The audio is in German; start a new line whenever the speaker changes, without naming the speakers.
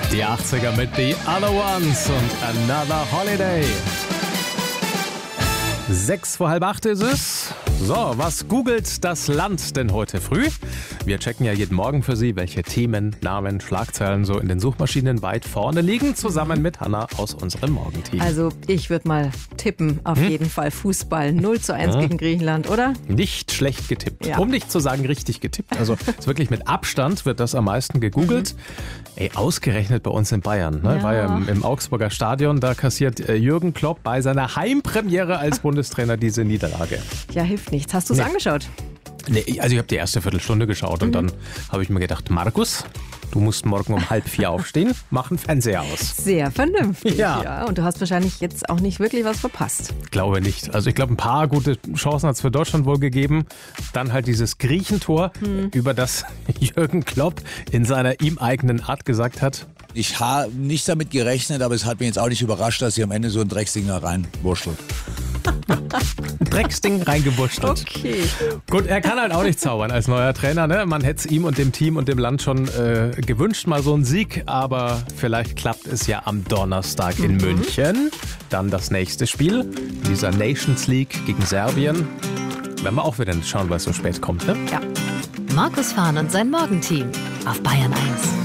Die 80er mit The Other Ones und Another Holiday. 7:06 ist es. So, was googelt das Land denn heute früh? Wir checken ja jeden Morgen für Sie, welche Themen, Namen, Schlagzeilen so in den Suchmaschinen weit vorne liegen, zusammen mit Hanna aus unserem Morgenteam.
Also ich würde mal tippen, auf jeden Fall Fußball 0:1 gegen Griechenland, oder?
Nicht schlecht getippt.
Ja.
Um nicht zu sagen, richtig getippt. Also ist wirklich mit Abstand wird das am meisten gegoogelt. Ey, ausgerechnet bei uns in Bayern. Ne?
Ja.
War ja im Augsburger Stadion, da kassiert Jürgen Klopp bei seiner Heimpremiere als Bundestrainer diese Niederlage.
Ja, hilft nichts. Hast du es angeschaut?
Nee, also ich habe die erste Viertelstunde geschaut und dann habe ich mir gedacht, Markus, du musst morgen um 3:30 aufstehen, mach einen Fernseher aus.
Sehr vernünftig,
Ja.
ja. Und du hast wahrscheinlich jetzt auch nicht wirklich was verpasst.
Glaube nicht. Also ich glaube, ein paar gute Chancen hat es für Deutschland wohl gegeben. Dann halt dieses Griechentor, über das Jürgen Klopp in seiner ihm eigenen Art gesagt hat,
Ich habe nicht damit gerechnet, aber es hat mich jetzt auch nicht überrascht, dass sie am Ende so ein Drecksding da reinwurschtelt.
Drecksding reingewurschtelt.
Okay.
Gut, er kann halt auch nicht zaubern als neuer Trainer. Ne? Man hätte es ihm und dem Team und dem Land schon gewünscht, mal so einen Sieg. Aber vielleicht klappt es ja am Donnerstag in München. Dann das nächste Spiel, dieser Nations League gegen Serbien. Werden wir auch wieder nicht schauen, weil es so spät kommt. Ne?
Ja.
Markus Fahn und sein Morgenteam auf Bayern 1.